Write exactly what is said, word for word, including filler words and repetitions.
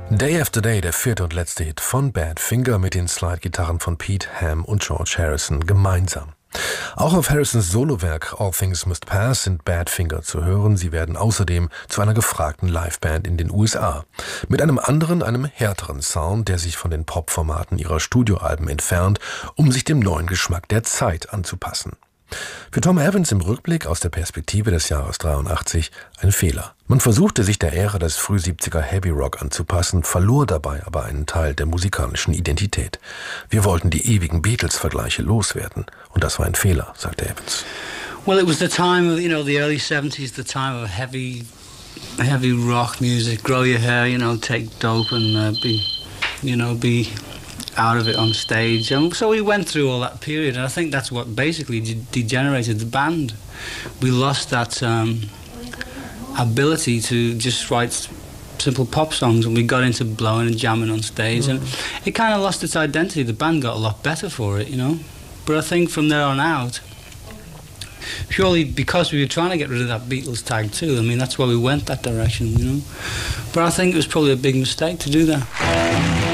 Day After Day, der vierte und letzte Hit von Badfinger mit den Slide-Gitarren von Pete Ham und George Harrison gemeinsam. Auch auf Harrisons Solowerk All Things Must Pass sind Badfinger zu hören. Sie werden außerdem zu einer gefragten Liveband in den U S A. Mit einem anderen, einem härteren Sound, der sich von den Pop-Formaten ihrer Studioalben entfernt, um sich dem neuen Geschmack der Zeit anzupassen. Für Tom Evans im Rückblick aus der Perspektive des Jahres dreiundachtzig ein Fehler. Man versuchte sich der Ära des Frühsiebziger Heavy Rock anzupassen, verlor dabei aber einen Teil der musikalischen Identität. Wir wollten die ewigen Beatles-Vergleiche loswerden und das war ein Fehler, sagte Evans. Well, it was the time of, you know, the early seventies, the time of heavy, heavy rock music. Grow your hair, you know, take dope and uh, be, you know, be out of it on stage. And so we went through all that period, and I think that's what basically de- degenerated the band. We lost that um, ability to just write simple pop songs, and we got into blowing and jamming on stage, mm. and it kind of lost its identity. The band got a lot better for it, you know. But I think from there on out, purely because we were trying to get rid of that Beatles tag too, I mean, that's why we went that direction, you know. But I think it was probably a big mistake to do that.